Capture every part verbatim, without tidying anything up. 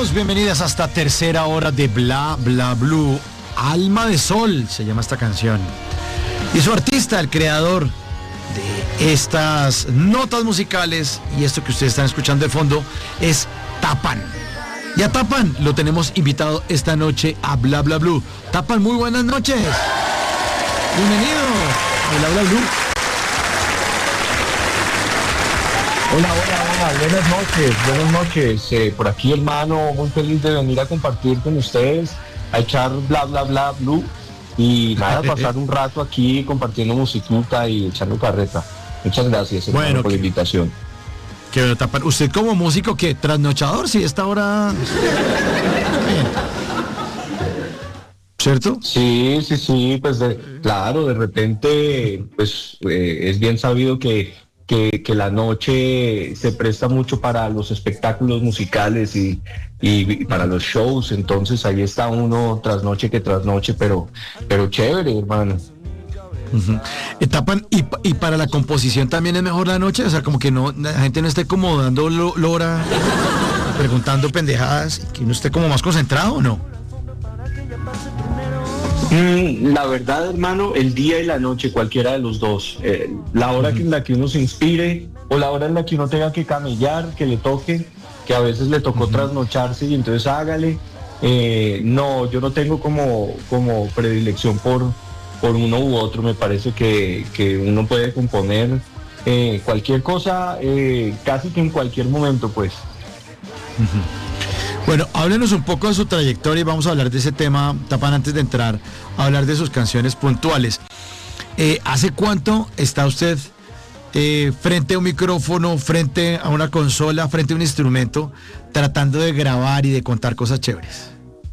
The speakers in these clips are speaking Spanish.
Bienvenidos, bienvenidas a esta tercera hora de Bla Bla Blue. Alma de Sol se llama esta canción. Y su artista, el creador de estas notas musicales y esto que ustedes están escuchando de fondo es Tapan. Y a Tapan lo tenemos invitado esta noche a Bla Bla Blue. Tapan, muy buenas noches. Bienvenido a Bla Bla Blue. Hola, hola, hola, buenas noches, buenas noches. Eh, por aquí, hermano, muy feliz de venir a compartir con ustedes, a echar Bla Bla Bla Blue y nada, pasar un rato aquí compartiendo musiquita y echando carreta. Muchas gracias, hermano, bueno, por la invitación. Que bueno, Tapan, usted como músico, ¿qué? ¿Trasnochador? Si esta hora... ¿Cierto? Sí, sí, sí, pues de, claro, de repente, pues eh, es bien sabido que, que, que la noche se presta mucho para los espectáculos musicales y, y, y para los shows, entonces ahí está uno tras noche que tras noche, pero, pero chévere, hermano. Uh-huh. Tapan, y, y para la composición también es mejor la noche, o sea, como que no, la gente no esté como dando lo, lora, preguntando pendejadas, que uno esté como más concentrado, ¿o no? Mm, la verdad, hermano, el día y la noche, cualquiera de los dos, eh, la hora uh-huh. en la que uno se inspire o la hora en la que uno tenga que camellar, que le toque, que a veces le tocó uh-huh. trasnocharse y entonces hágale. Eh, no, yo no tengo como, como predilección por por uno u otro, me parece que, que uno puede componer eh, cualquier cosa, eh, casi que en cualquier momento, pues. Uh-huh. Bueno, háblenos un poco de su trayectoria y vamos a hablar de ese tema, Tapan, antes de entrar a hablar de sus canciones puntuales. Eh, ¿Hace cuánto está usted eh, frente a un micrófono, frente a una consola, frente a un instrumento, tratando de grabar y de contar cosas chéveres?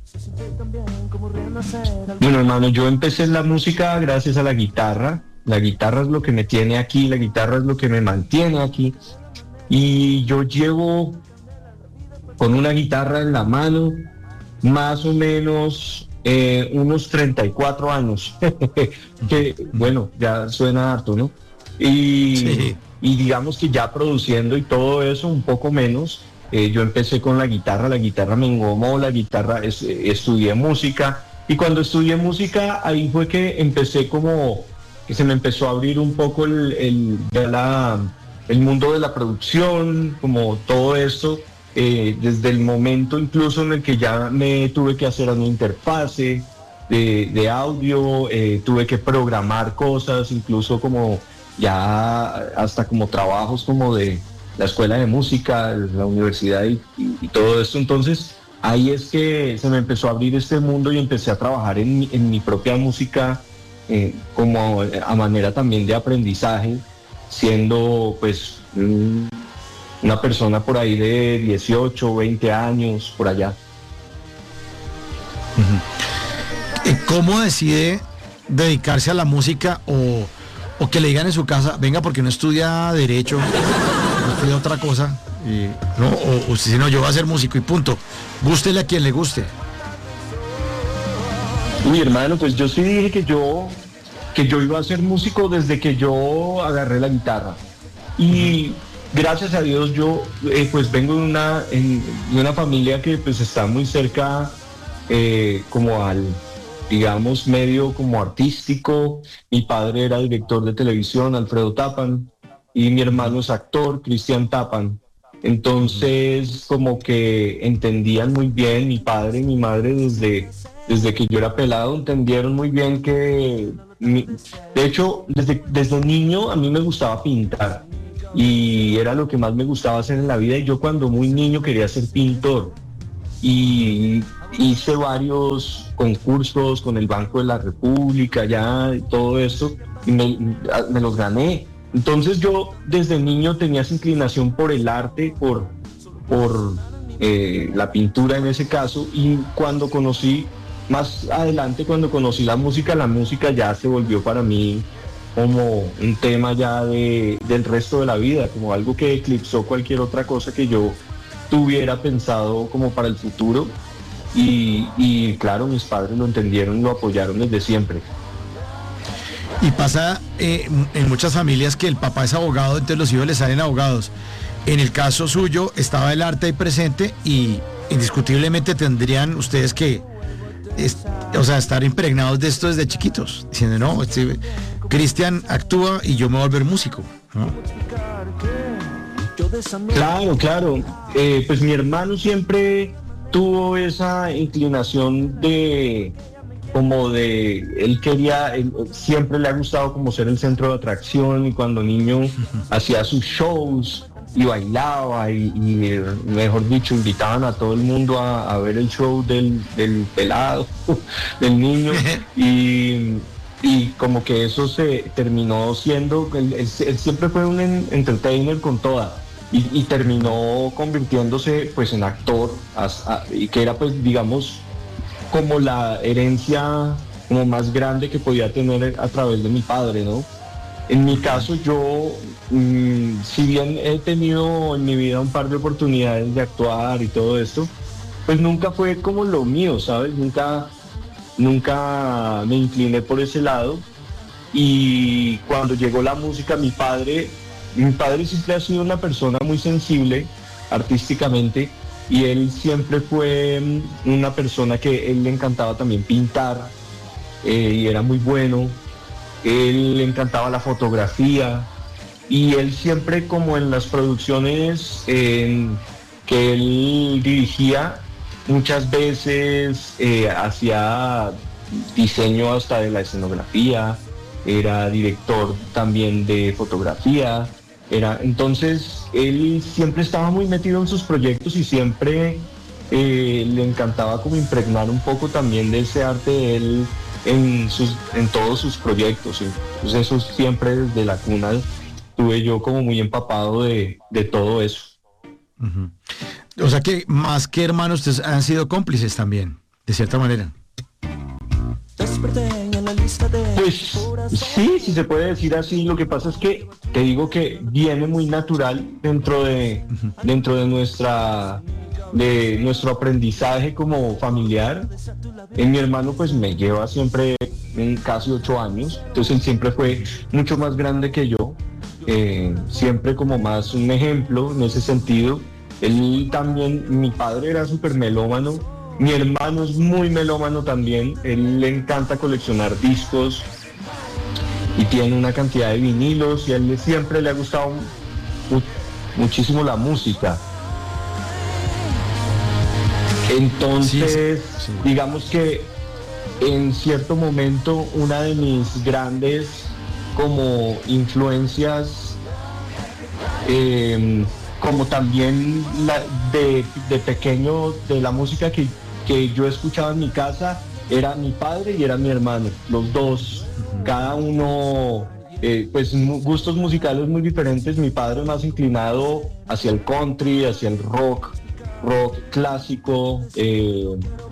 Bueno, hermano, yo empecé en la música gracias a la guitarra. La guitarra es lo que me tiene aquí, la guitarra es lo que me mantiene aquí. Y yo llevo con una guitarra en la mano más o menos eh, unos treinta y cuatro años. Que, bueno, ya suena harto, ¿no? Y, sí. y digamos que ya produciendo y todo eso, un poco menos. Eh, yo empecé con la guitarra, la guitarra me engomó, la guitarra, es, estudié música. Y cuando estudié música, ahí fue que empecé como, que se me empezó a abrir un poco el, el, de la, el mundo de la producción, como todo esto, eh, desde el momento incluso en el que ya me tuve que hacer una interfase de, de audio, eh, tuve que programar cosas, incluso como ya hasta como trabajos como de la escuela de música, la universidad y, y, y todo esto. Entonces, ahí es que se me empezó a abrir este mundo y empecé a trabajar en mi, en mi propia música eh, como a manera también de aprendizaje, siendo pues mm, una persona por ahí de dieciocho, veinte años, por allá. Uh-huh. ¿Cómo decide dedicarse a la música o, o que le digan en su casa, venga, porque no estudia Derecho, no estudia otra cosa? Y, no, o, o si no, yo voy a ser músico y punto. Gústele a quien le guste. Mi hermano, pues yo sí dije que yo que yo iba a ser músico desde que yo agarré la guitarra. Y uh-huh. gracias a Dios yo eh, pues vengo de una, en, de una familia que pues está muy cerca eh, como al, digamos, medio como artístico. Mi padre era director de televisión, Alfredo Tapan, y mi hermano es actor, Cristian Tapan. Entonces, como que entendían muy bien, mi padre y mi madre desde, desde que yo era pelado, entendieron muy bien que, mi, de hecho, desde, desde niño a mí me gustaba pintar y era lo que más me gustaba hacer en la vida, y yo cuando muy niño quería ser pintor y hice varios concursos con el Banco de la República, ya, y todo eso, y me, me los gané. Entonces yo desde niño tenía esa inclinación por el arte, por, por eh, la pintura en ese caso, y cuando conocí, más adelante cuando conocí la música, la música ya se volvió para mí como un tema ya de, del resto de la vida, como algo que eclipsó cualquier otra cosa que yo tuviera pensado como para el futuro, y, y claro, mis padres lo entendieron y lo apoyaron desde siempre. Y pasa eh, en muchas familias que el papá es abogado, entonces los hijos les salen abogados. En el caso suyo estaba el arte ahí presente y indiscutiblemente tendrían ustedes que, es, o sea, estar impregnados de esto desde chiquitos, diciendo, no, este, Cristian actúa y yo me voy a volver músico, ¿no? Claro, claro. Eh, pues mi hermano siempre tuvo esa inclinación de, como de, él quería, él, siempre le ha gustado como ser el centro de atracción, y cuando niño hacía sus shows y bailaba y, y mejor dicho, invitaban a todo el mundo a, a ver el show del, del pelado, del niño, y, y como que eso se terminó siendo, él, él, él siempre fue un en, entertainer con toda. Y, y terminó convirtiéndose pues en actor, as, a, y que era pues digamos como la herencia como más grande que podía tener a través de mi padre, ¿no? En mi caso yo, mmm, si bien he tenido en mi vida un par de oportunidades de actuar y todo esto, pues nunca fue como lo mío, ¿sabes? Nunca, nunca me incliné por ese lado, y cuando llegó la música, mi padre... Mi padre siempre ha sido una persona muy sensible artísticamente, y él siempre fue una persona que él le encantaba también pintar, eh, y era muy bueno. Él le encantaba la fotografía, y él siempre, como en las producciones eh, que él dirigía, muchas veces eh, hacía diseño hasta de la escenografía, era director también de fotografía. Era, entonces él siempre estaba muy metido en sus proyectos, y siempre eh, le encantaba como impregnar un poco también de ese arte de él en, sus, en todos sus proyectos. Entonces eso siempre desde la cuna estuve yo como muy empapado de, de todo eso. Uh-huh. O sea que más que hermanos, ustedes han sido cómplices también, de cierta manera. Pues sí, si se puede decir así. Lo que pasa es que te digo que viene muy natural dentro de dentro de nuestra de nuestro aprendizaje como familiar. En mi hermano pues me lleva siempre en casi ocho años, entonces él siempre fue mucho más grande que yo, eh, siempre como más un ejemplo en ese sentido. Él también, mi padre era súper melómano. Mi hermano es muy melómano también, él le encanta coleccionar discos y tiene una cantidad de vinilos, y a él siempre le ha gustado mu- muchísimo la música. Entonces, sí, sí, sí. digamos que en cierto momento una de mis grandes como influencias, eh, como también la, de, de pequeño, de la música que que yo escuchaba en mi casa, era mi padre y era mi hermano, los dos, uh-huh. cada uno, eh, pues gustos musicales muy diferentes. Mi padre más inclinado hacia el country, hacia el rock, rock clásico, eh,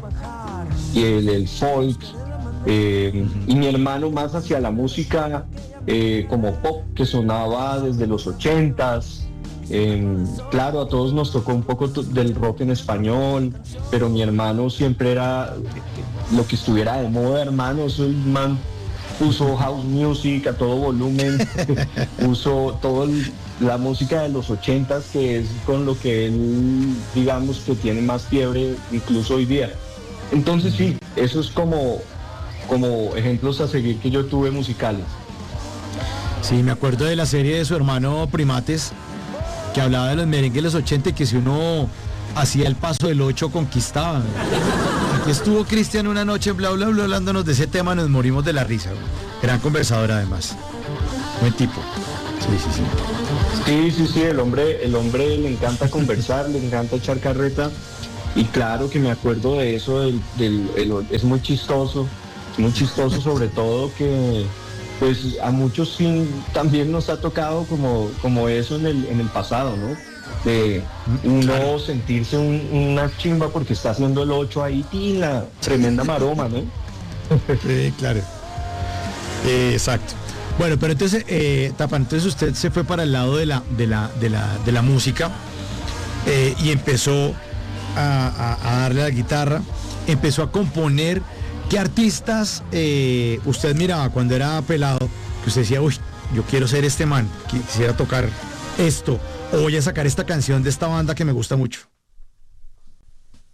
y el, el folk, eh, uh-huh. y mi hermano más hacia la música eh, como pop, que sonaba desde los ochentas. Eh, claro, a todos nos tocó un poco t- del rock en español, pero mi hermano siempre era lo que estuviera de moda, hermano. Eso el man puso house music a todo volumen, puso toda la música de los ochentas, que es con lo que él, digamos, que tiene más fiebre incluso hoy día. Entonces sí, eso es como, como ejemplos a seguir que yo tuve musicales. Sí, me acuerdo de la serie de su hermano Primates, que hablaba de los merengues de los ochenta, y que si uno hacía el paso del ocho conquistaba. Aquí estuvo Cristian una noche, bla, bla, bla, hablándonos de ese tema, nos morimos de la risa. Gran conversador además. Buen tipo. Sí, sí, sí. Sí, sí, sí, el hombre, el hombre le encanta conversar, le encanta echar carreta, y claro que me acuerdo de eso, del, del, el, es muy chistoso, muy chistoso sobre todo que pues a muchos sí, también nos ha tocado como, como eso en el, en el pasado, ¿no? De uno sentirse un, una chimba porque está haciendo el ocho ahí, y la tremenda maroma, ¿no? Sí, claro. Eh, exacto. Bueno, pero entonces, eh, Tapan, entonces usted se fue para el lado de la, de la, de la, de la música, eh, y empezó a, a, a darle a la guitarra, empezó a componer. ¿Qué artistas eh, usted miraba cuando era pelado, que usted decía, uy, yo quiero ser este man, quisiera tocar esto, o voy a sacar esta canción de esta banda que me gusta mucho?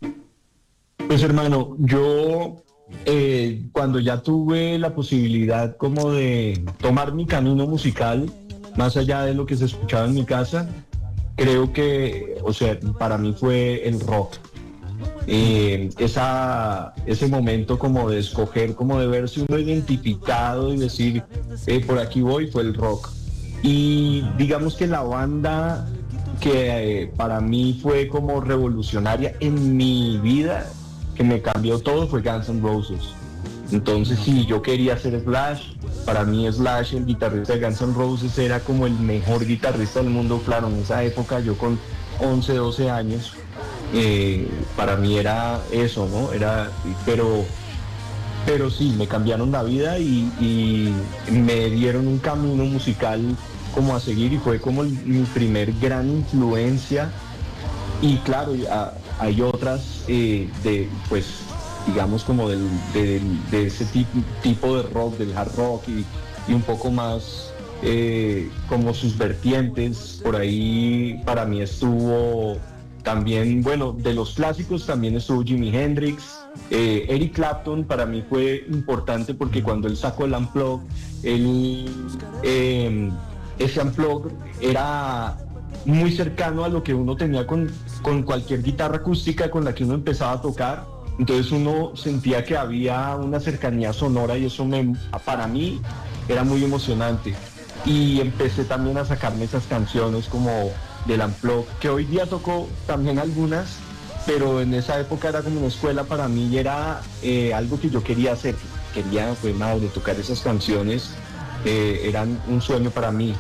Pues hermano, yo eh, cuando ya tuve la posibilidad como de tomar mi camino musical, más allá de lo que se escuchaba en mi casa, creo que, o sea, para mí fue el rock. Eh, esa, ese momento como de escoger, como de verse uno identificado y decir, eh, por aquí voy, fue el rock. Y digamos que la banda que eh, para mí fue como revolucionaria en mi vida, que me cambió todo, fue Guns N' Roses. Entonces, si yo quería ser Slash, para mí Slash, el guitarrista de Guns N' Roses, era como el mejor guitarrista del mundo. Claro, en esa época, yo con once, doce años, eh, para mí era eso, ¿no? Era, pero, pero sí, me cambiaron la vida y, y me dieron un camino musical como a seguir, y fue como el, mi primer gran influencia. Y claro, a, hay otras eh, de, pues, digamos como del, de, de ese tipo, tipo de rock, del hard rock y, y un poco más eh, como sus vertientes. Por ahí para mí estuvo también, bueno, de los clásicos también estuvo Jimi Hendrix, eh, Eric Clapton. Para mí fue importante porque cuando él sacó el Unplugged, él, eh, ese Unplugged era muy cercano a lo que uno tenía con, con cualquier guitarra acústica con la que uno empezaba a tocar. Entonces uno sentía que había una cercanía sonora y eso me, para mí era muy emocionante. Y empecé también a sacarme esas canciones como del Unplugged, que hoy día toco también algunas, pero en esa época era como una escuela para mí y era eh, algo que yo quería hacer. Quería, pues madre, tocar esas canciones, eh, eran un sueño para mí.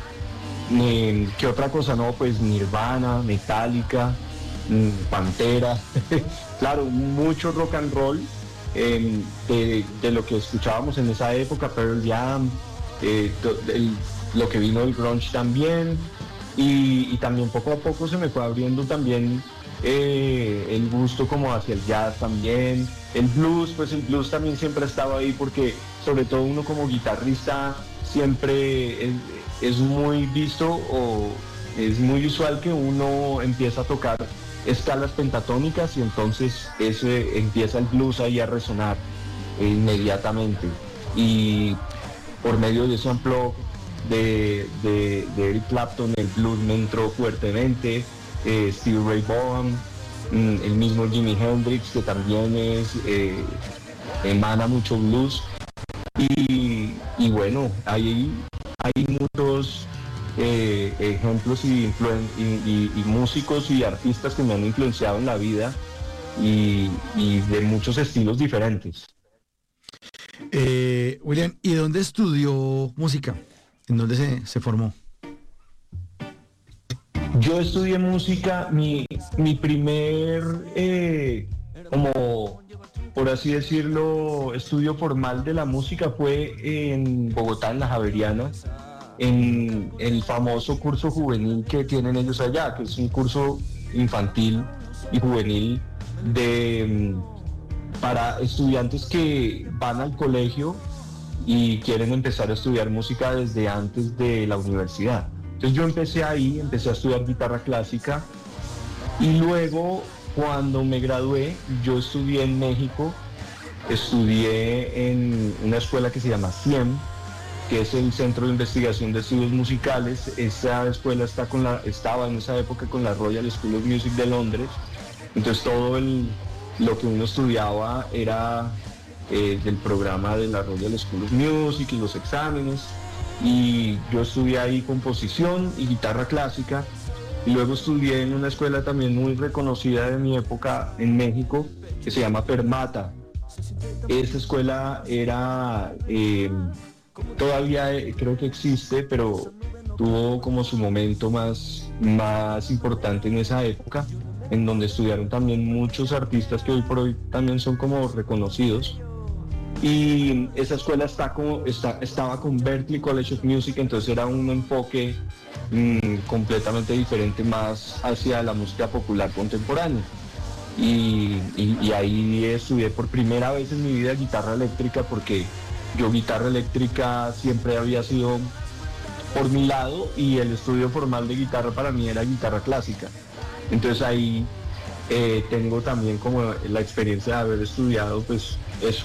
Eh, ¿Qué otra cosa? No, pues Nirvana, Metallica, Pantera, claro, mucho rock and roll, eh, de, de lo que escuchábamos en esa época, Pearl Jam, eh, el, lo que vino del grunge también, y, y también poco a poco se me fue abriendo también eh, el gusto como hacia el jazz también, el blues. Pues el blues también siempre ha estado ahí porque sobre todo uno como guitarrista siempre es, es muy visto o es muy usual que uno empieza a tocar escalas pentatónicas y entonces ese empieza el blues ahí a resonar inmediatamente, y por medio de ese unplugged de, de, de Eric Clapton el blues me entró fuertemente, eh, Stevie Ray Vaughan, el mismo Jimi Hendrix, que también es eh, emana mucho blues, y, y bueno, hay, hay muchos Eh, ejemplos y, influen- y, y, y músicos y artistas que me han influenciado en la vida, y, y de muchos estilos diferentes. Eh, William, ¿y dónde estudió música? ¿En dónde se, se formó? Yo estudié música, mi, mi primer, eh, como por así decirlo, estudio formal de la música fue en Bogotá, en la Javeriana, en el famoso curso juvenil que tienen ellos allá, que es un curso infantil y juvenil de, para estudiantes que van al colegio y quieren empezar a estudiar música desde antes de la universidad. Entonces yo empecé ahí, empecé a estudiar guitarra clásica, y luego cuando me gradué yo estudié en México, estudié en una escuela que se llama C I E M, que es el Centro de Investigación de Estudios Musicales. Esa escuela está con la, estaba en esa época con la Royal School of Music de Londres. Entonces todo el, lo que uno estudiaba era eh, del programa de la Royal School of Music y los exámenes. Y yo estudié ahí composición y guitarra clásica. Y luego estudié en una escuela también muy reconocida de mi época en México, que se llama Permata. Esa escuela era... Eh, todavía creo que existe, pero tuvo como su momento más, más importante en esa época, en donde estudiaron también muchos artistas que hoy por hoy también son como reconocidos. Y esa escuela está como, está, estaba con Berklee College of Music, entonces era un enfoque mmm, completamente diferente, más hacia la música popular contemporánea. Y, y, y ahí estudié por primera vez en mi vida guitarra eléctrica, porque yo guitarra eléctrica siempre había sido por mi lado y el estudio formal de guitarra para mí era guitarra clásica. Entonces ahí eh, tengo también como la experiencia de haber estudiado pues eso.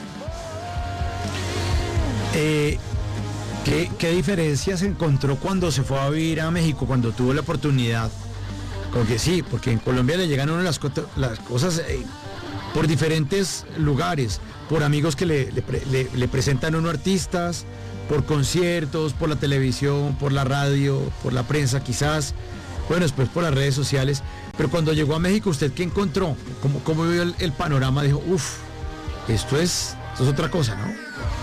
Eh, ¿qué, ¿Qué diferencias encontró cuando se fue a vivir a México, cuando tuvo la oportunidad? Porque sí, porque en Colombia le llegan a uno las, las cosas eh, por diferentes lugares, por amigos que le, le, le, le presentan a uno artistas, por conciertos, por la televisión, por la radio, por la prensa quizás, bueno, después por las redes sociales. Pero cuando llegó a México, ¿usted qué encontró? ¿Cómo, cómo vio el, el panorama? Dijo, uff, esto es, esto es otra cosa, ¿no?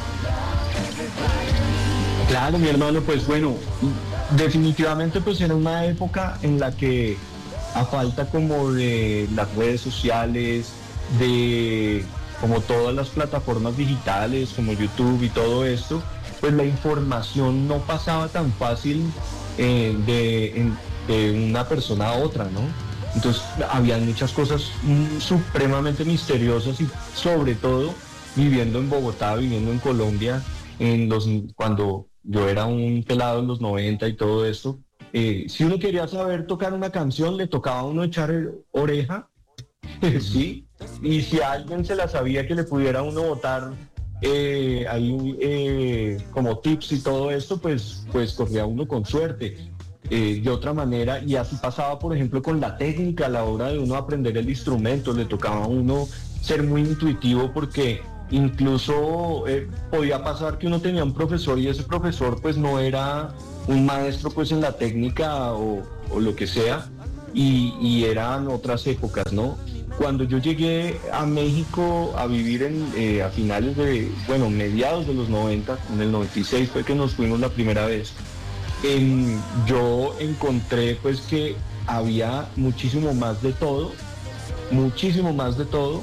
Claro, mi hermano, pues bueno, definitivamente pues era una época en la que a falta como de las redes sociales, de como todas las plataformas digitales como YouTube y todo esto, pues la información no pasaba tan fácil eh, de, en, de una persona a otra, ¿no? Entonces habían muchas cosas mm, supremamente misteriosas y sobre todo viviendo en Bogotá, viviendo en Colombia, en los, cuando yo era un pelado en los noventa y todo esto, eh, si uno quería saber tocar una canción, le tocaba a uno echar oreja, sí, y si a alguien se la sabía que le pudiera uno botar eh, ahí eh, como tips y todo esto, pues, pues corría uno con suerte. Eh, de otra manera, y así pasaba por ejemplo con la técnica a la hora de uno aprender el instrumento, le tocaba a uno ser muy intuitivo porque incluso eh, podía pasar que uno tenía un profesor y ese profesor pues no era un maestro pues en la técnica o, o lo que sea, y, y eran otras épocas, ¿no? Cuando yo llegué a México a vivir en, eh, a finales de, bueno, mediados de los noventa, en el noventa y seis fue que nos fuimos la primera vez, eh, yo encontré pues que había muchísimo más de todo, muchísimo más de todo,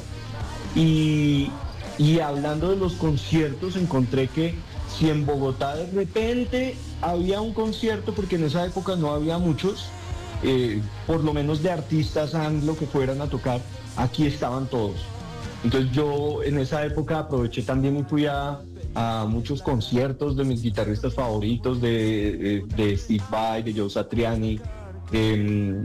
y, y hablando de los conciertos encontré que si en Bogotá de repente había un concierto, porque en esa época no había muchos, eh, por lo menos de artistas anglo que fueran a tocar, aquí estaban todos. Entonces yo en esa época aproveché también y fui a, a muchos conciertos de mis guitarristas favoritos, de, de, de Steve Vai, de Joe Satriani, eh,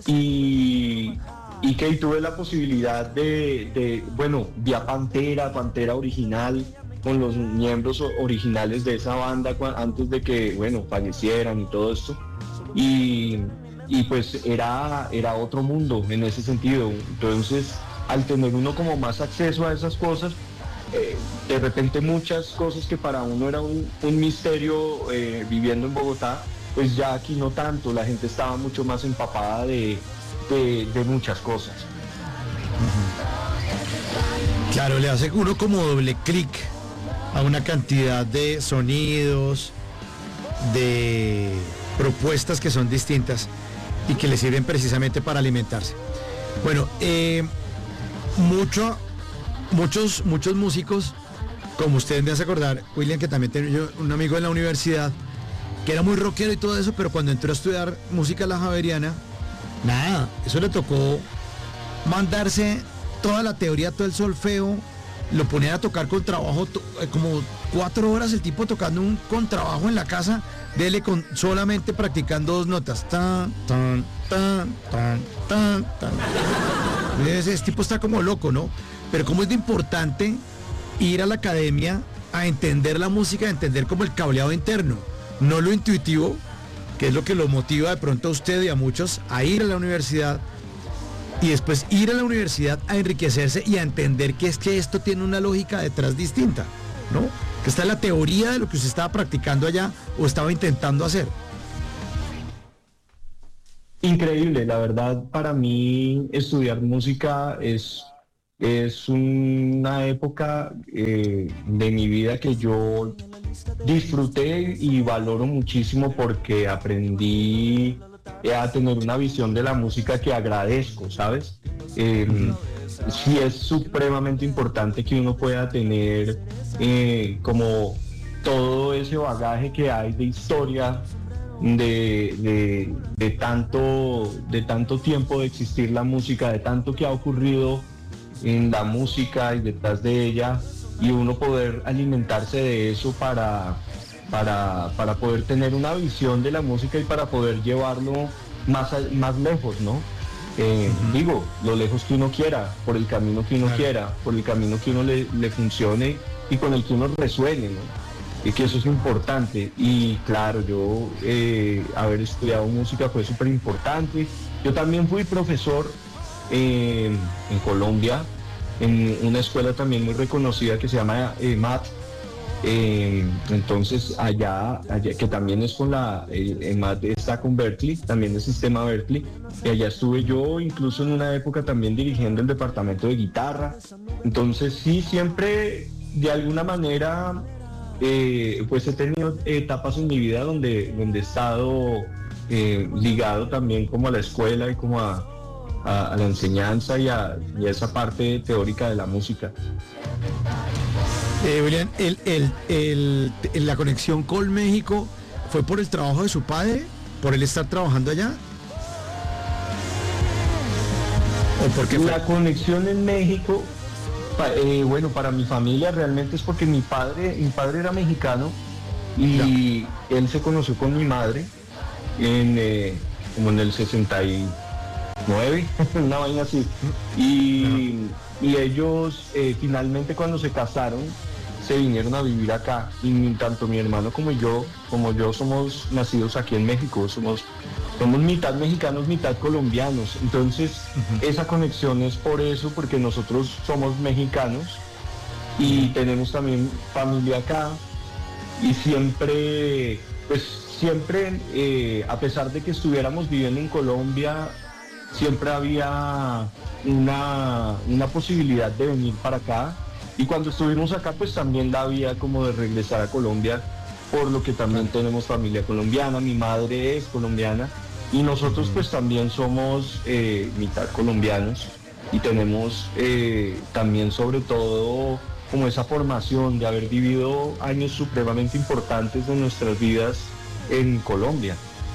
y, y que tuve la posibilidad de, de, bueno, vi a Pantera, Pantera original, con los miembros originales de esa banda antes de que, bueno, fallecieran y todo esto. Y, y pues era, era otro mundo en ese sentido. Entonces, al tener uno como más acceso a esas cosas, eh, de repente muchas cosas que para uno era un, un misterio eh, viviendo en Bogotá, pues ya aquí no tanto, la gente estaba mucho más empapada de, de, de muchas cosas. Claro, le hace uno como doble clic a una cantidad de sonidos, de propuestas que son distintas y que le sirven precisamente para alimentarse. Bueno, eh, mucho, muchos, muchos músicos, como ustedes me hace acordar, William, que también tengo yo un amigo en la universidad, que era muy rockero y todo eso, pero cuando entró a estudiar música la javeriana, nada, eso le tocó mandarse toda la teoría, todo el solfeo, lo ponían a tocar con trabajo, to, como cuatro horas el tipo tocando un contrabajo en la casa, dele con solamente practicando dos notas. Tan, tan, tan, tan, tan, tan. Ese, ese tipo está como loco, ¿no? Pero como es de importante ir a la academia a entender la música, a entender como el cableado interno, no lo intuitivo, que es lo que lo motiva de pronto a usted y a muchos a ir a la universidad, y después ir a la universidad a enriquecerse y a entender que es que esto tiene una lógica detrás distinta, ¿no? Que está en la teoría de lo que usted estaba practicando allá o estaba intentando hacer. Increíble, la verdad, para mí estudiar música es, es una época eh, de mi vida que yo disfruté y valoro muchísimo porque aprendí a tener una visión de la música que agradezco, ¿sabes? Eh, uh-huh. Sí es supremamente importante que uno pueda tener eh, como todo ese bagaje que hay de historia, de, de, de, tanto, de tanto tiempo de existir la música, de tanto que ha ocurrido en la música y detrás de ella, y uno poder alimentarse de eso para... Para, para poder tener una visión de la música y para poder llevarlo más, más lejos, ¿no? Eh, uh-huh. Digo, lo lejos que uno quiera, por el camino que uno claro. quiera, por el camino que uno le, le funcione y con el que uno resuene, ¿no? Y que eso es importante. Y claro, yo eh, haber estudiado música fue súper importante. Yo también fui profesor eh, en Colombia, en una escuela también muy reconocida que se llama eh, M A T. Eh, entonces allá, allá, que también es con la, el, el M A T está con Berklee, también el sistema Berklee, y allá estuve yo incluso en una época también dirigiendo el departamento de guitarra. Entonces sí, siempre de alguna manera eh, pues he tenido etapas en mi vida donde, donde he estado eh, ligado también como a la escuela y como a, a, a la enseñanza y a, y a esa parte teórica de la música. Eh, William, el, el, el, el, la conexión con México fue por el trabajo de su padre, por él estar trabajando allá. ¿O por qué fue? La conexión en México, eh, bueno, para mi familia realmente es porque mi padre, mi padre era mexicano y ya. Él se conoció con mi madre en eh, como en el sesenta y nueve, una vaina así. Y, y ellos eh, finalmente cuando se casaron se vinieron a vivir acá y tanto mi hermano como yo, como yo somos nacidos aquí en México, somos, somos mitad mexicanos, mitad colombianos. Entonces uh-huh. esa conexión es por eso, porque nosotros somos mexicanos y uh-huh. tenemos también familia acá y siempre, pues siempre, eh, a pesar de que estuviéramos viviendo en Colombia, siempre había una, una posibilidad de venir para acá. Y cuando estuvimos acá, pues también la había como de regresar a Colombia, por lo que también tenemos familia colombiana, mi madre es colombiana y nosotros pues también somos eh, mitad colombianos y tenemos eh, también sobre todo como esa formación de haber vivido años supremamente importantes de nuestras vidas en Colombia.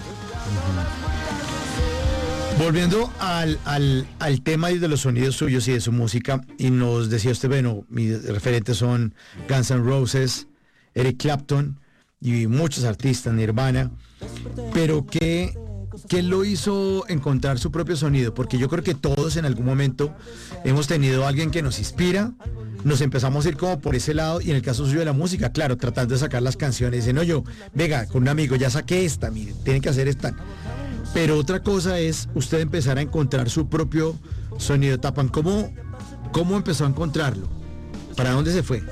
Volviendo al, al, al tema de los sonidos suyos y de su música, y nos decía usted, bueno, mis referentes son Guns N' Roses, Eric Clapton y muchos artistas, Nirvana, pero ¿qué, qué lo hizo encontrar su propio sonido? Porque yo creo que todos en algún momento hemos tenido a alguien que nos inspira, nos empezamos a ir como por ese lado, y en el caso suyo de la música, claro, tratando de sacar las canciones, dicen, no, yo, venga, con un amigo, ya saqué esta, mire, tienen que hacer esta. Pero otra cosa es usted empezar a encontrar su propio sonido. Tapan, ¿cómo, cómo empezó a encontrarlo? ¿Para dónde se fue?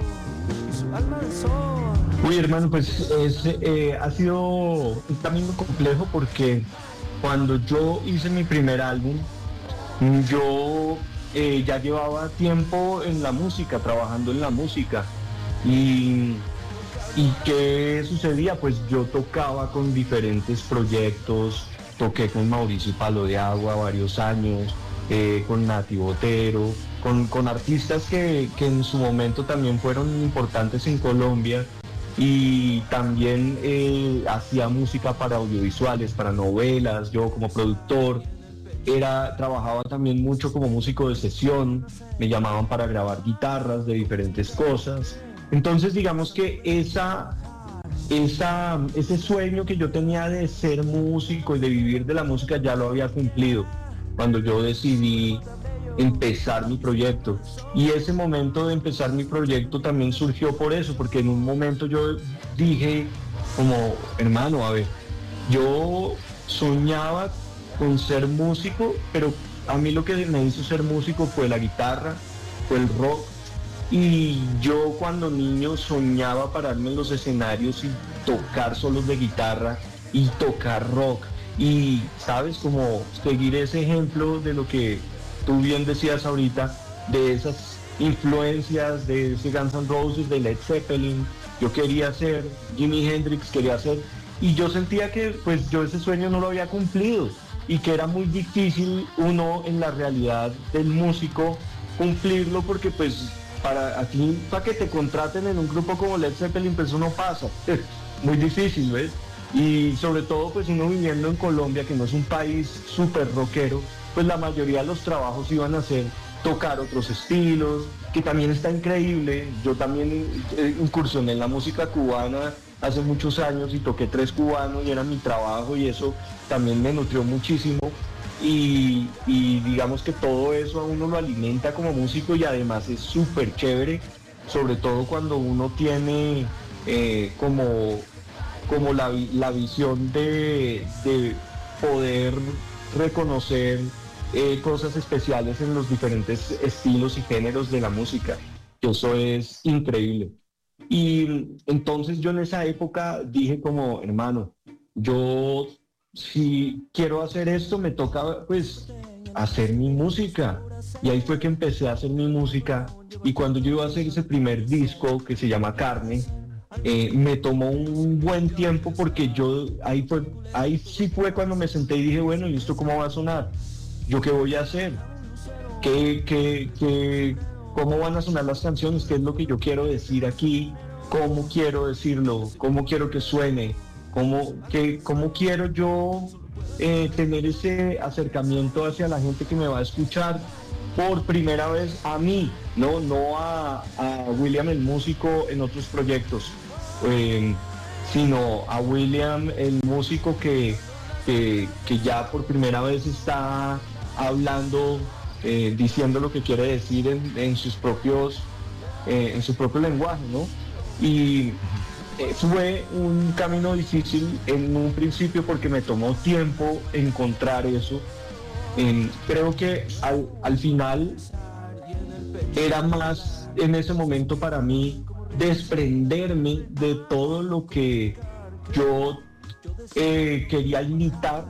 Uy, hermano, pues es, eh, ha sido un camino complejo porque cuando yo hice mi primer álbum, yo eh, ya llevaba tiempo en la música, trabajando en la música. Y... ¿Y qué sucedía? Pues yo tocaba con diferentes proyectos, toqué con Mauricio Palo de Agua varios años, eh, con Nati Botero, con, con artistas que, que en su momento también fueron importantes en Colombia, y también eh, hacía música para audiovisuales, para novelas, yo como productor. Era, trabajaba también mucho como músico de sesión, me llamaban para grabar guitarras de diferentes cosas. Entonces digamos que esa, esa, ese sueño que yo tenía de ser músico y de vivir de la música ya lo había cumplido cuando yo decidí empezar mi proyecto. Y ese momento de empezar mi proyecto también surgió por eso, porque en un momento yo dije como, hermano, a ver, yo soñaba con ser músico, pero a mí lo que me hizo ser músico fue la guitarra, fue el rock. Y yo cuando niño soñaba pararme en los escenarios y tocar solos de guitarra y tocar rock. Y, ¿sabes? Como seguir ese ejemplo de lo que tú bien decías ahorita, de esas influencias de ese Guns N' Roses, de Led Zeppelin. Yo quería ser Jimi Hendrix, quería ser... Y yo sentía que pues yo ese sueño no lo había cumplido y que era muy difícil uno en la realidad del músico cumplirlo, porque pues... Para aquí, para que te contraten en un grupo como Led Zeppelin, pues eso no pasa. Muy difícil, ¿ves? Y sobre todo, pues uno viviendo en Colombia, que no es un país súper rockero, pues la mayoría de los trabajos iban a ser tocar otros estilos, que también está increíble. Yo también eh, incursioné en la música cubana hace muchos años y toqué tres cubanos y era mi trabajo, y eso también me nutrió muchísimo. y, y digamos que todo eso a uno lo alimenta como músico y además es súper chévere, sobre todo cuando uno tiene eh, como, como la, la visión de, de poder reconocer eh, cosas especiales en los diferentes estilos y géneros de la música. Eso es increíble. Y entonces yo en esa época dije como, hermano, yo si quiero hacer esto me toca pues hacer mi música. Y ahí fue que empecé a hacer mi música. Y cuando yo iba a hacer ese primer disco que se llama Carne, eh, me tomó un buen tiempo porque yo ahí fue, ahí sí fue cuando me senté y dije, bueno, ¿y esto cómo va a sonar? ¿Yo qué voy a hacer? ¿Qué, qué, qué, cómo van a sonar las canciones? ¿Qué es lo que yo quiero decir aquí? ¿Cómo quiero decirlo? ¿Cómo quiero que suene? ¿Cómo, qué, cómo quiero yo eh, tener ese acercamiento hacia la gente que me va a escuchar por primera vez a mí, no, no a, a William el músico en otros proyectos, eh, sino a William el músico que, que, que ya por primera vez está hablando, eh, diciendo lo que quiere decir en, en sus propios, eh, en su propio lenguaje, ¿no? Y eh, fue un camino difícil en un principio porque me tomó tiempo encontrar eso. Eh, creo que al, al final era más en ese momento para mí desprenderme de todo lo que yo eh, quería imitar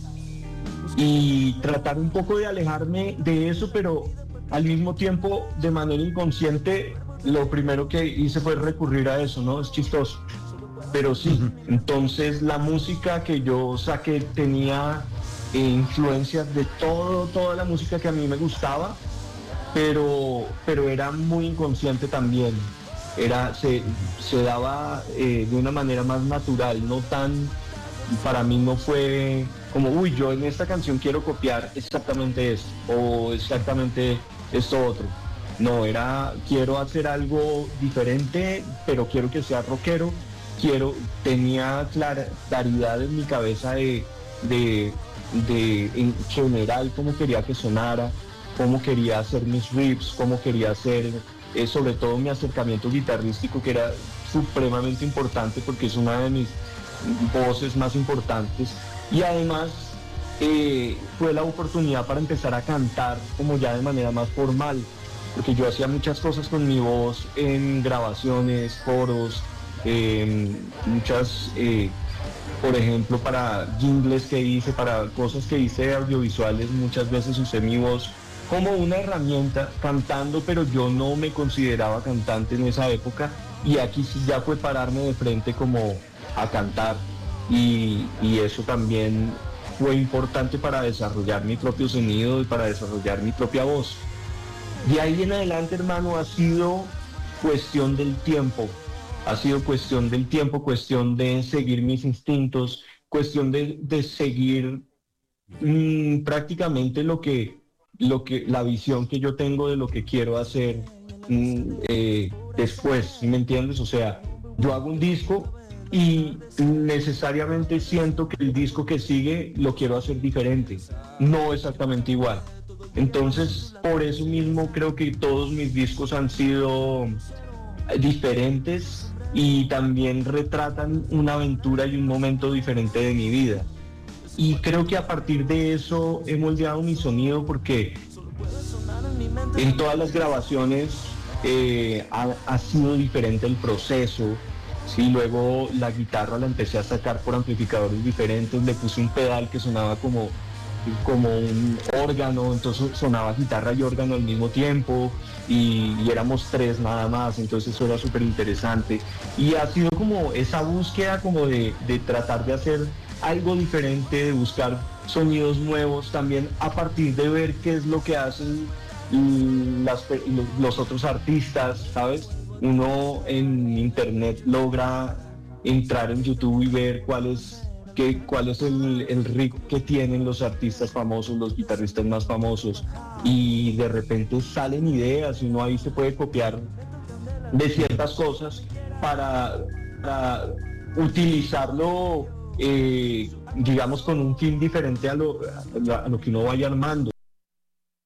y tratar un poco de alejarme de eso, pero al mismo tiempo de manera inconsciente lo primero que hice fue recurrir a eso, ¿no? Es chistoso, pero sí. Entonces la música que yo saqué tenía eh, influencias de todo, toda la música que a mí me gustaba, pero, pero era muy inconsciente también. Era, se, se daba eh, de una manera más natural, no tan, para mí no fue como, uy, yo en esta canción quiero copiar exactamente esto o exactamente esto otro. No, era, quiero hacer algo diferente, pero quiero que sea rockero. Quiero, tenía clara, claridad en mi cabeza de, de, de en general cómo quería que sonara, cómo quería hacer mis riffs, cómo quería hacer, eh, sobre todo mi acercamiento guitarrístico, que era supremamente importante porque es una de mis voces más importantes. Y además eh, fue la oportunidad para empezar a cantar como ya de manera más formal, porque yo hacía muchas cosas con mi voz en grabaciones, foros, eh, muchas, eh, por ejemplo, para jingles que hice, para cosas que hice audiovisuales, muchas veces usé mi voz como una herramienta cantando, pero yo no me consideraba cantante en esa época, y aquí sí ya fue pararme de frente como a cantar, y, y eso también fue importante para desarrollar mi propio sonido y para desarrollar mi propia voz. De ahí en adelante, hermano, ha sido cuestión del tiempo, ha sido cuestión del tiempo, cuestión de seguir mis instintos, cuestión de, de seguir mmm, prácticamente lo que, lo que, la visión que yo tengo de lo que quiero hacer mmm, eh, después, ¿sí me entiendes? O sea, yo hago un disco y necesariamente siento que el disco que sigue lo quiero hacer diferente, no exactamente igual. Entonces, por eso mismo creo que todos mis discos han sido diferentes y también retratan una aventura y un momento diferente de mi vida. Y creo que a partir de eso he moldeado mi sonido, porque en todas las grabaciones eh, ha, ha sido diferente el proceso. Sí, luego la guitarra la empecé a sacar por amplificadores diferentes, le puse un pedal que sonaba como como un órgano, entonces sonaba guitarra y órgano al mismo tiempo, y, y éramos tres nada más, entonces eso era súper interesante, y ha sido como esa búsqueda como de, de tratar de hacer algo diferente, de buscar sonidos nuevos también a partir de ver qué es lo que hacen las, los otros artistas, ¿sabes? Uno en internet logra entrar en YouTube y ver cuál es Que, cuál es el, el ritmo que tienen los artistas famosos, los guitarristas más famosos, y de repente salen ideas y uno ahí se puede copiar de ciertas cosas para, para utilizarlo eh, digamos, con un fin diferente a lo, a lo que uno vaya armando.